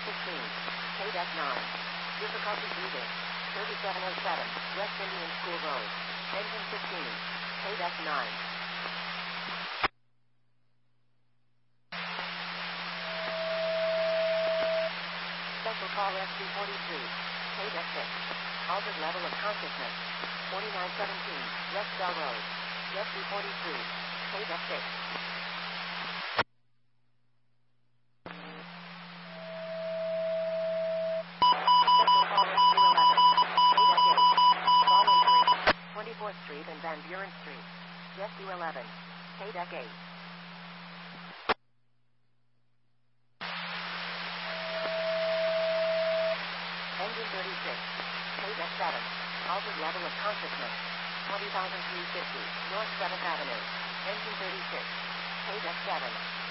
16, KDEC 9. Difficulty breathing. 3707, West Indian School Road. Engine 15, KDEC 9. Special call SC-43, KDEC 6. Altered level of consciousness. 4917, West Bell Road. SC-43, KDEC 6. Street and Van Buren Street. Rescue 11. KDEC 8. Engine 36. KDEC 7. Altered level of consciousness. 20,350. North 7th Avenue. Engine 36. KDEC 7.